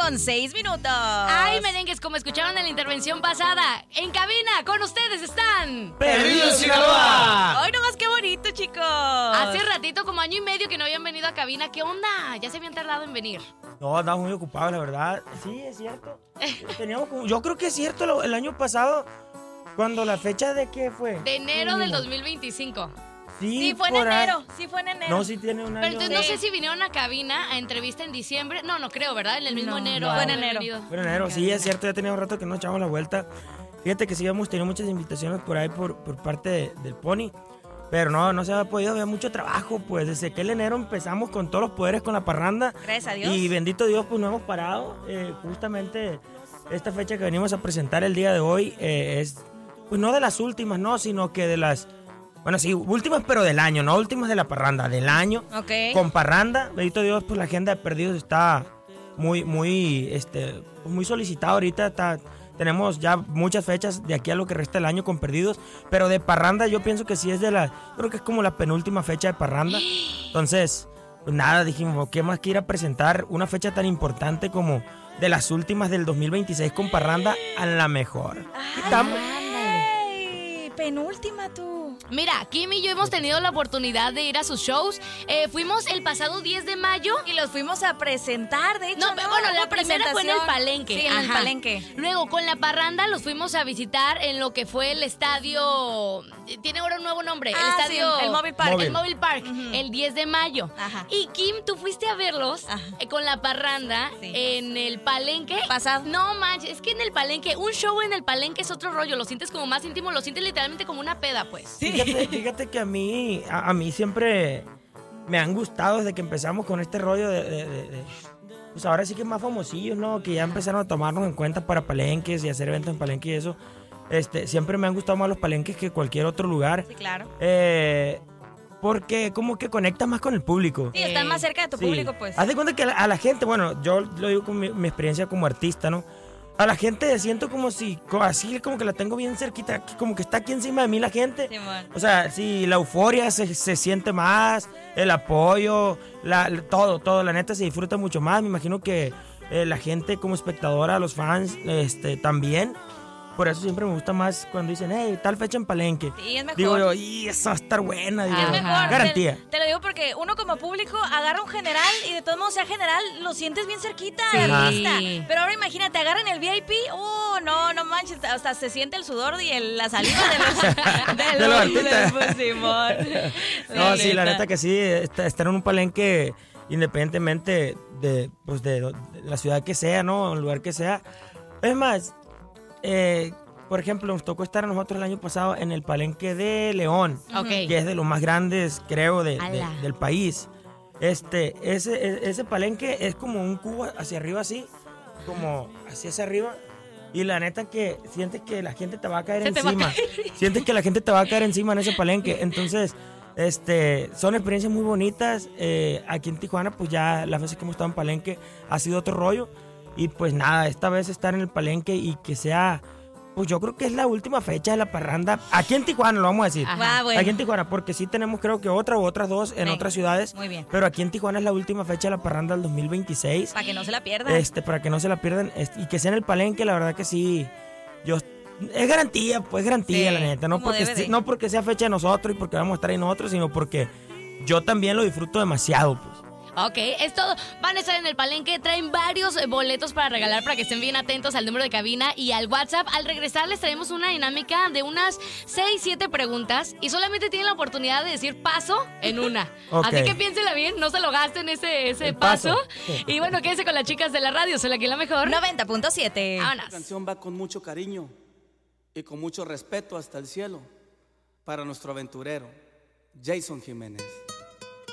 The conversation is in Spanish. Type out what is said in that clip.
9:06. Ay, merengues, como escucharon en la intervención pasada, en cabina con ustedes están ¡Perdidos Sinaloa! Hoy nomás qué bonito, chicos. Hace ratito, como año y medio que no habían venido a cabina. ¿Qué onda? Ya se habían tardado en venir. No, andamos muy ocupados, la verdad. Sí, es cierto. Yo creo que es cierto el año pasado, cuando la fecha de qué fue. De enero del 2025. Sí, fue en enero. Sí, fue en enero. No, sí tiene un año. Pero entonces no sé si vinieron a cabina a entrevista en diciembre. No creo, ¿verdad? En el mismo enero. Fue en enero. Fue en enero, sí, es cierto. Ya tenía un rato que no echamos la vuelta. Fíjate que sí hemos tenido muchas invitaciones por ahí por parte del Pony. Pero no se ha podido, había mucho trabajo, pues desde que el enero empezamos con todos los poderes con la parranda. Gracias a Dios. Y bendito Dios, pues no hemos parado. Justamente esta fecha que venimos a presentar el día de hoy es, pues no de las últimas, no, sino que de las, bueno, sí, últimas pero del año, no últimas de la parranda, del año. Ok. Con parranda, bendito Dios, pues la agenda de perdidos está muy solicitada ahorita, tenemos ya muchas fechas de aquí a lo que resta del año con perdidos, pero de parranda yo pienso que sí es creo que es como la penúltima fecha de parranda. Entonces, pues nada, dijimos, ¿qué más que ir a presentar una fecha tan importante como de las últimas del 2026 con parranda a la mejor? Ay, penúltima tú. Mira, Kim y yo hemos tenido la oportunidad de ir a sus shows. Fuimos el pasado 10 de mayo. Y los fuimos a presentar, de hecho. No, bueno, la primera fue en el Palenque. Sí, en el Palenque. Luego, con la parranda los fuimos a visitar en lo que fue el estadio. Tiene ahora un nuevo nombre. El estadio. Sí, el Mobile Park. El Mobile Park, el 10 de mayo. Ajá. Y Kim, tú fuiste a verlos con la parranda en el Palenque. Pasado. No manches, es que en el Palenque, un show en el Palenque es otro rollo. Lo sientes como más íntimo, lo sientes literalmente como una peda, pues. Sí. Fíjate que a mí siempre me han gustado desde que empezamos con este rollo pues ahora sí que más famosillos, ¿no? Que ya empezaron a tomarnos en cuenta para palenques y hacer eventos en palenques y eso. Siempre me han gustado más los palenques que cualquier otro lugar. Sí, claro. Porque como que conecta más con el público. Sí, estás más cerca de tu público, pues. Haz de cuenta que a la gente, bueno, yo lo digo con mi experiencia como artista, ¿no? A la gente siento como si, así como que la tengo bien cerquita, como que está aquí encima de mí la gente. Sí, bueno. O sea, sí, la euforia se siente más, el apoyo, todo, la neta se disfruta mucho más. Me imagino que la gente como espectadora, los fans, también. Por eso siempre me gusta más cuando dicen, hey, tal fecha en Palenque. Sí, es mejor. Digo yo, y eso va a estar buena. Digo, es mejor. Garantía. Te lo digo porque uno como público agarra un general y de todos modos sea general, lo sientes bien cerquita Sí. al artista. Pero ahora imagínate, agarran el VIP, no manches, hasta se siente el sudor y la saliva de los artistas. Pues, Simón. No, sí, la neta que sí, estar en un palenque, independientemente de la ciudad que sea, ¿no? El lugar que sea. Es más, por ejemplo, nos tocó estar a nosotros el año pasado en el Palenque de León, que es de los más grandes, creo, del país. Ese palenque es como un cubo hacia arriba así, como así hacia arriba. Y la neta que sientes que la gente te va a caer encima. Sientes que la gente te va a caer encima en ese palenque. Entonces, son experiencias muy bonitas. Aquí en Tijuana, pues ya las veces que hemos estado en palenque ha sido otro rollo. Y pues nada, esta vez estar en el palenque y que sea, pues yo creo que es la última fecha de la parranda. Aquí en Tijuana, lo vamos a decir. Bueno. Aquí en Tijuana, porque sí tenemos creo que otras dos en otras ciudades. Muy bien. Pero aquí en Tijuana es la última fecha de la parranda del 2026. Para que no se la pierdan. Para que no se la pierdan. Y que sea en el palenque, la verdad que sí. Es garantía, pues garantía, la neta. No porque sea fecha de nosotros y porque vamos a estar ahí nosotros, sino porque yo también lo disfruto demasiado, pues. Ok, es todo. Van a estar en el Palenque, traen varios boletos para regalar para que estén bien atentos al número de cabina y al WhatsApp. Al regresar les traemos una dinámica de unas 6-7 preguntas y solamente tienen la oportunidad de decir paso en una. Okay. Así que piénsela bien, no se lo gasten ese paso. Y bueno, quédense con las chicas de la radio, soy la que la mejor. 90.7. Vámonos. Esta canción va con mucho cariño y con mucho respeto hasta el cielo para nuestro aventurero, Jason Jiménez.